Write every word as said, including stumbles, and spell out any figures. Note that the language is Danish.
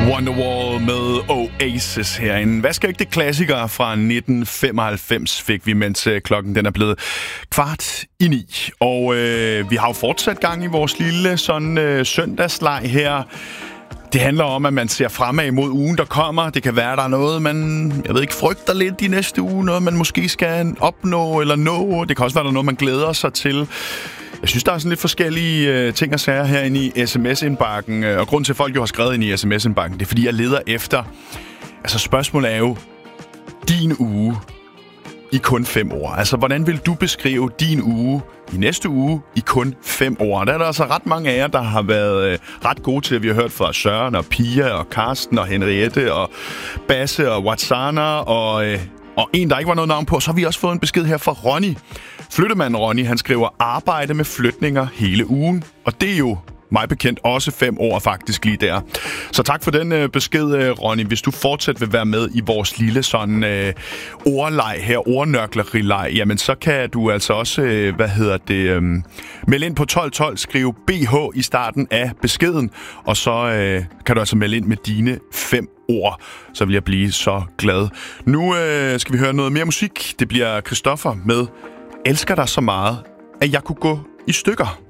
Wonderwall med Oasis herinde. Hvad skal ikke det klassikere fra nitten femoghalvfems fik vi, mens klokken den er blevet kvart i ni. Og øh, vi har jo fortsat gang i vores lille sådan øh, søndagsleg her. Det handler om, at man ser fremad mod ugen, der kommer. Det kan være, der er noget, man jeg ved ikke, frygter lidt i næste uge. Noget, man måske skal opnå eller nå. Det kan også være, der er noget, man glæder sig til. Jeg synes, der er sådan lidt forskellige øh, ting og sager herinde i sms-indbakken. Og grund til, at folk jo har skrevet ind i sms-indbakken, det er, fordi jeg leder efter... Altså, spørgsmålet er jo, din uge i kun fem år. Altså, hvordan vil du beskrive din uge i næste uge i kun fem år? Der er der altså ret mange af jer, der har været øh, ret gode til. Vi har hørt fra Søren og Pia og Karsten og Henriette og Basse og Watsana og... Øh, Og en, der ikke var noget navn på, så har vi også fået en besked her fra Ronny. Flyttemanden Ronny, han skriver arbejde med flytninger hele ugen. Og det er jo mig bekendt også fem år faktisk lige der. Så tak for den øh, besked, øh, Ronny. Hvis du fortsat vil være med i vores lille sådan øh, ordleg her, ordnørklerileg, jamen så kan du altså også, øh, hvad hedder det, øh, melde ind på tolv tolv, skrive B H i starten af beskeden, og så øh, kan du altså melde ind med dine fem ord, så vil jeg blive så glad. Nu øh, skal vi høre noget mere musik. Det bliver Christoffer med Elsker dig så meget, at jeg kunne gå i stykker.